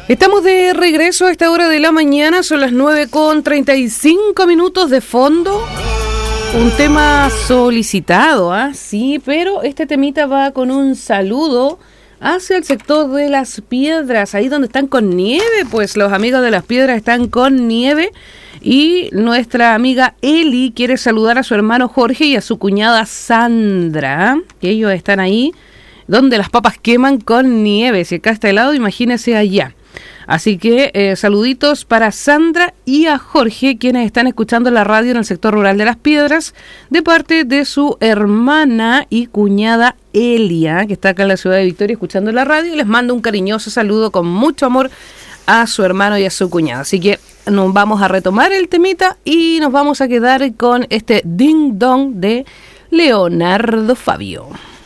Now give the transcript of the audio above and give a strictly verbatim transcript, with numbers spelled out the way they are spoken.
Estamos de regreso a esta hora de la mañana, son las nueve con treinta y cinco minutos de fondo. Un tema solicitado, ¿ah? Sí, pero este temita va con un saludo hacia el sector de Las Piedras, ahí donde están con nieve, pues los amigos de Las Piedras están con nieve. Y nuestra amiga Eli quiere saludar a su hermano Jorge y a su cuñada Sandra, que ellos están ahí donde las papas queman con nieve. Si acá está helado, imagínese allá. Así que eh, saluditos para Sandra y a Jorge, quienes están escuchando la radio en el sector rural de Las Piedras, de parte de su hermana y cuñada Elia, que está acá en la ciudad de Victoria escuchando la radio, y les mando un cariñoso saludo con mucho amor a su hermano y a su cuñada. Así que nos vamos a retomar el temita y nos vamos a quedar con este Ding Dong de Leonardo Fabio.